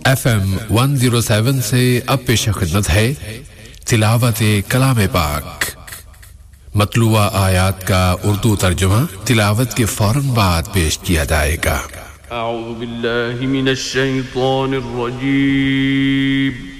FM 107 से अब पेश खिदमत है तिलावत कलाम पाक। मतलूआ आयात का उर्दू तर्जुमा तिलावत के फौरन बाद पेश किया जाएगा। अऊज़ु बिल्लाहि मिनश शैतानिर रजीम।